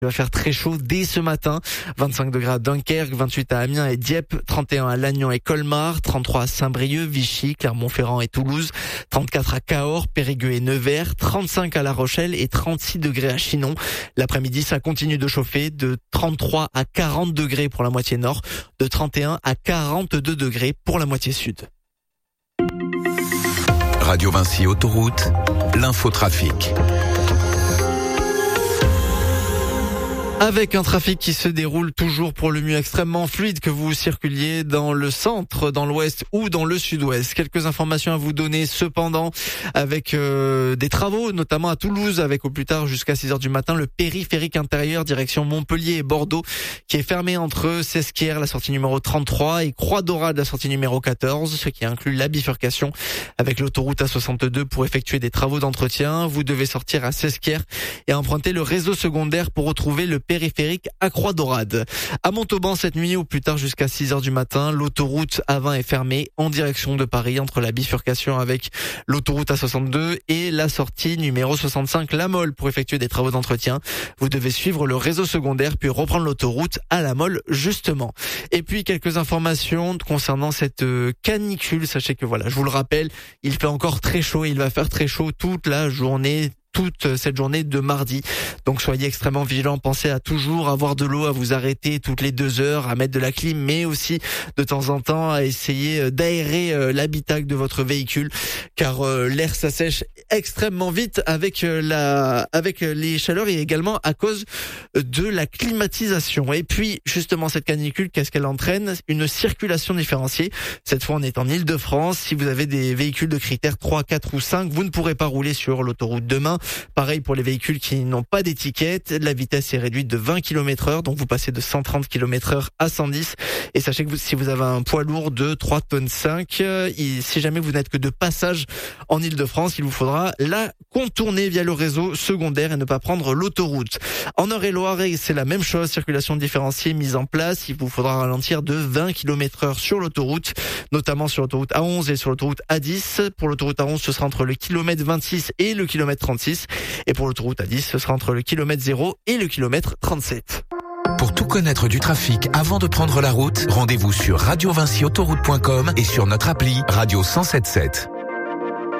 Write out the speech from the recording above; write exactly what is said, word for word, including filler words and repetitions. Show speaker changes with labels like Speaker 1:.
Speaker 1: Il va faire très chaud dès ce matin. vingt-cinq degrés à Dunkerque, vingt-huit à Amiens et Dieppe, trente et un à Lannion et Colmar, trente-trois à Saint-Brieuc, Vichy, Clermont-Ferrand et Toulouse, trente-quatre à Cahors, Périgueux et Nevers, trente-cinq à La Rochelle et trente-six degrés à Chinon. L'après-midi, ça continue de chauffer de trente-trois à quarante degrés pour la moitié nord, de trente et un à quarante-deux degrés pour la moitié sud.
Speaker 2: Radio Vinci Autoroute, l'infotrafic.
Speaker 1: Avec un trafic qui se déroule toujours pour le mieux extrêmement fluide, que vous circuliez dans le centre, dans l'ouest ou dans le sud-ouest. Quelques informations à vous donner cependant avec euh, des travaux, notamment à Toulouse, avec au plus tard jusqu'à six heures du matin le périphérique intérieur direction Montpellier et Bordeaux qui est fermé entre Sesquières, la sortie numéro trente-trois, et Croix-Dorade, la sortie numéro quatorze, ce qui inclut la bifurcation avec l'autoroute A soixante-deux pour effectuer des travaux d'entretien. Vous devez sortir à Sesquières et emprunter le réseau secondaire pour retrouver le périphérique à Croix-Dorade. À Montauban, cette nuit, au plus tard jusqu'à six heures du matin, l'autoroute A vingt est fermée en direction de Paris entre la bifurcation avec l'autoroute A soixante-deux et la sortie numéro soixante-cinq La Mole pour effectuer des travaux d'entretien. Vous devez suivre le réseau secondaire puis reprendre l'autoroute à La Mole justement. Et puis quelques informations concernant cette canicule. Sachez que voilà, je vous le rappelle, il fait encore très chaud et il va faire très chaud toute la journée. toute cette journée de mardi. Donc soyez extrêmement vigilants, pensez à toujours avoir de l'eau, à vous arrêter toutes les deux heures, à mettre de la clim, mais aussi de temps en temps à essayer d'aérer l'habitacle de votre véhicule, car l'air s'assèche extrêmement vite avec la avec les chaleurs et également à cause de la climatisation. Et puis justement cette canicule, qu'est-ce qu'elle entraîne? Une circulation différenciée. Cette fois on est en Île-de-France. Si vous avez des véhicules de critères trois, quatre ou cinq, vous ne pourrez pas rouler sur l'autoroute demain. Pareil pour les véhicules qui n'ont pas d'étiquette. La vitesse est réduite de vingt kilomètres heure, donc vous passez de cent trente kilomètres heure à cent dix. Et sachez que vous, si vous avez un poids lourd de trois tonnes cinq, il, si jamais vous n'êtes que de passage en Île-de-France, il vous faudra la contourner via le réseau secondaire et ne pas prendre l'autoroute. En Eure-et-Loir, c'est la même chose, circulation différenciée mise en place. Il vous faudra ralentir de vingt kilomètres heure sur l'autoroute, notamment sur l'autoroute A onze et sur l'autoroute A dix. Pour l'autoroute A onze, ce sera entre le kilomètre vingt-six et le kilomètre trente-six. Et pour l'autoroute A dix, ce sera entre le kilomètre zéro et le kilomètre trente-sept.
Speaker 2: Pour tout connaître du trafic avant de prendre la route, rendez-vous sur radio vinci autoroute point com et sur notre appli Radio cent soixante-sept.